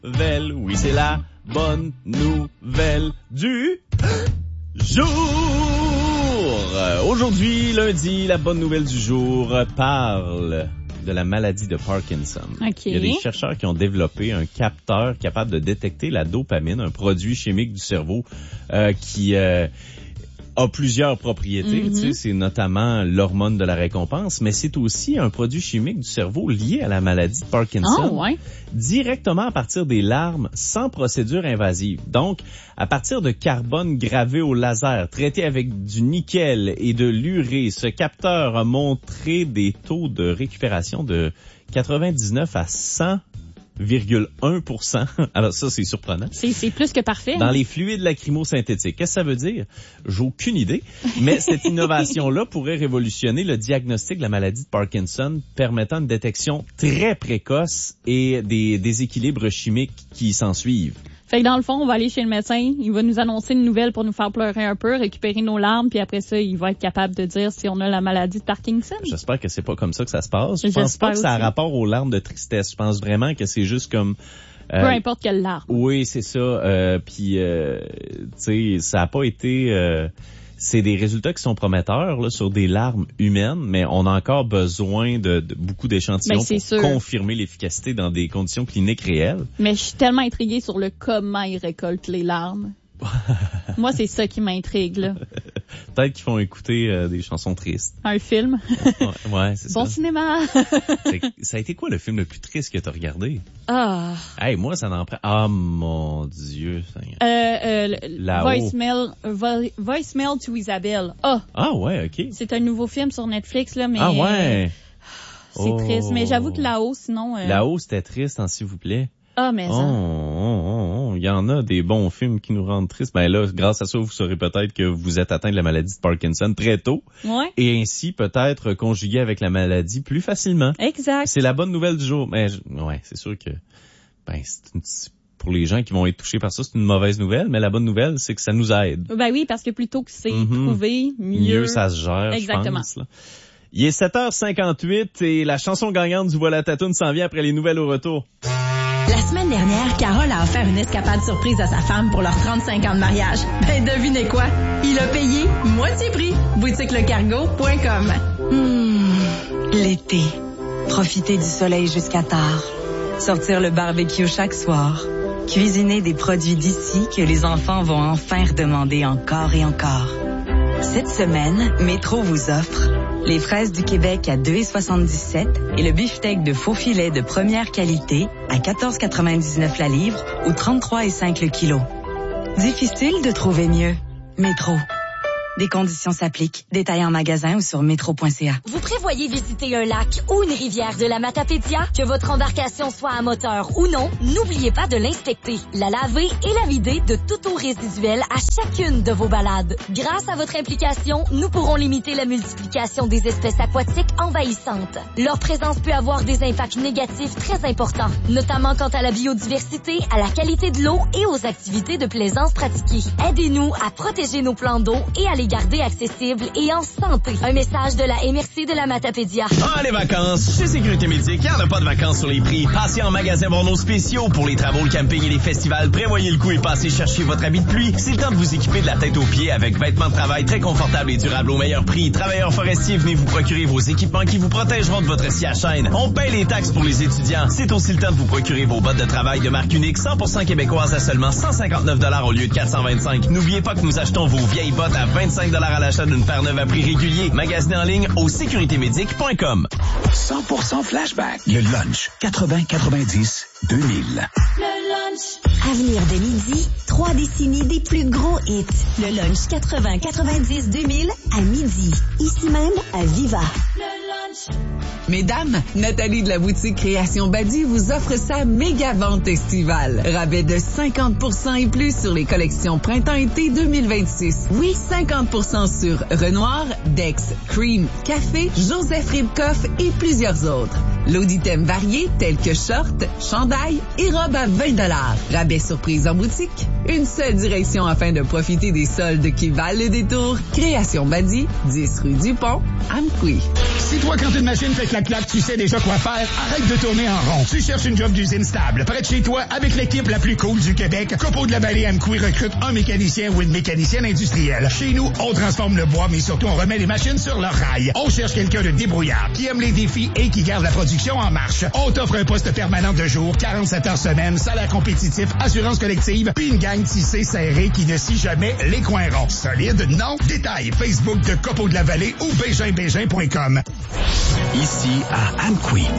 Nouvelle, oui, c'est la bonne nouvelle du jour. Aujourd'hui, lundi, la bonne nouvelle du jour parle de la maladie de Parkinson. Okay. Il y a des chercheurs qui ont développé un capteur capable de détecter la dopamine, un produit chimique du cerveau qui a plusieurs propriétés. Tu sais, c'est notamment l'hormone de la récompense, mais c'est aussi un produit chimique du cerveau lié à la maladie de Parkinson. Oh, ouais. Directement à partir des larmes, sans procédure invasive. Donc, à partir de carbone gravé au laser, traité avec du nickel et de l'urée, ce capteur a montré des taux de récupération de 99 à 100,1%. Alors ça, c'est surprenant. C'est plus que parfait. Dans les fluides lacrymo-synthétiques. Qu'est-ce que ça veut dire? J'ai aucune idée. Mais cette innovation-là pourrait révolutionner le diagnostic de la maladie de Parkinson, permettant une détection très précoce et des déséquilibres chimiques qui s'en suivent. Fait que dans le fond, on va aller chez le médecin, il va nous annoncer une nouvelle pour nous faire pleurer un peu, récupérer nos larmes, puis après ça, il va être capable de dire si on a la maladie de Parkinson. J'espère que c'est pas comme ça que ça se passe. Je pense pas que ça a rapport aux larmes de tristesse. Je pense vraiment que c'est juste comme... peu importe quelle larme. Oui, c'est ça. Puis, tu sais, ça a pas été... c'est des résultats qui sont prometteurs là, sur des larmes humaines, mais on a encore besoin de beaucoup d'échantillons pour confirmer l'efficacité dans des conditions cliniques réelles. Mais je suis tellement intriguée sur le comment ils récoltent les larmes. Moi, c'est ça qui m'intrigue, là. Peut-être qu'ils font écouter des chansons tristes. Un film. Ouais, c'est bon ça. Cinéma. Ça a été quoi le film le plus triste que t'as regardé? Ah. Hey, moi, ça n'en prend... Ah, mon Dieu. Voicemail to Isabelle. Ah. Ah, ouais, OK. C'est un nouveau film sur Netflix, là, mais... Ah, ouais. C'est triste. Mais j'avoue que là-haut, sinon... Là-haut, c'était triste, hein, s'il vous plaît. Ah, mais il y en a des bons films qui nous rendent tristes. Ben là, grâce à ça, vous saurez peut-être que vous êtes atteint de la maladie de Parkinson très tôt. Ouais. Et ainsi, peut-être conjuguer avec la maladie plus facilement. Exact. C'est la bonne nouvelle du jour. Mais ouais, c'est sûr que pour les gens qui vont être touchés par ça, c'est une mauvaise nouvelle. Mais la bonne nouvelle, c'est que ça nous aide. Ben oui, parce que plutôt que c'est prouvé, mieux ça se gère, exactement. je pense. Là. Il est 7h58 et la chanson gagnante du Voilà ta toune s'en vient après les nouvelles au retour. La semaine dernière, Carole a offert une escapade surprise à sa femme pour leurs 35 ans de mariage. Ben, devinez quoi? Il a payé moitié prix. boutiquelecargo.com. L'été. Profiter du soleil jusqu'à tard. Sortir le barbecue chaque soir. Cuisiner des produits d'ici que les enfants vont enfin redemander encore et encore. Cette semaine, Métro vous offre les fraises du Québec à 2,77 et le beefsteak de faux filet de première qualité à 14,99 la livre ou 33,5 le kilo. Difficile de trouver mieux. Métro. Des conditions s'appliquent. Détails en magasin ou sur métro.ca. Vous prévoyez visiter un lac ou une rivière de la Matapédia? Que votre embarcation soit à moteur ou non, n'oubliez pas de l'inspecter, la laver et la vider de toute eau résiduelle à chacune de vos balades. Grâce à votre implication, nous pourrons limiter la multiplication des espèces aquatiques envahissantes. Leur présence peut avoir des impacts négatifs très importants, notamment quant à la biodiversité, à la qualité de l'eau et aux activités de plaisance pratiquées. Aidez-nous à protéger nos plans d'eau et à les garder accessibles et en santé. Un message de la MRC de la Matapédia. Ah, les vacances! Chez Sécurité Médic, il n'y en a pas de vacances sur les prix. Passez en magasin voir nos spéciaux pour les travaux, le camping et les festivals. Prévoyez le coup et passez chercher votre habit de pluie. C'est le temps de vous équiper de la tête aux pieds avec vêtements de travail très confortables et durables au meilleur prix. Travailleurs forestiers, venez vous procurer vos équipements qui vous protégeront de votre scie à chaîne. On paye les taxes pour les étudiants. C'est aussi le temps de vous procurer vos bottes de travail de marque unique 100% québécoises à seulement 159 $ au lieu de 425. N'oubliez pas que nous achetons vos vieilles bottes à 25 $. À l'achat d'une paire neuve à prix régulier. Magasinez en ligne au sécuritémédic.com. 100% flashback. Le lunch 80-90-2000. Le lunch. À venir dès midi, 3 décennies des plus gros hits. Le lunch 80-90-2000 à midi. Ici même à Viva. Le lunch. Mesdames, Nathalie de la boutique Création Badi vous offre sa méga vente estivale. Rabais de 50% et plus sur les collections printemps-été 2026. Oui, 50% sur Renoir, Dex, Cream, Café, Joseph Ribkoff et plusieurs autres. Lot d'items variés tels que shorts, chandails et robes à 20 $. Rabais surprise en boutique. Une seule direction afin de profiter des soldes qui valent le détour. Création Badi, 10 rue du Pont, Amqui. Si toi, quand une machine fait clac-clac, tu sais déjà quoi faire, arrête de tourner en rond. Tu cherches une job d'usine stable, près de chez toi, avec l'équipe la plus cool du Québec, Copeaux de la Vallée Amqui recrute un mécanicien ou une mécanicienne industrielle. Chez nous, on transforme le bois, mais surtout on remet les machines sur leur rail. On cherche quelqu'un de débrouillard, qui aime les défis et qui garde la production en marche. On t'offre un poste permanent de jour, 47 heures semaine, salaire compétitif, assurance collective, puis une gang tissée serrée qui ne scie jamais les coins ronds. Solide, non? Détail, Facebook de Copeaux de la Vallée ou BéginBégin.com. Ici à Amqui,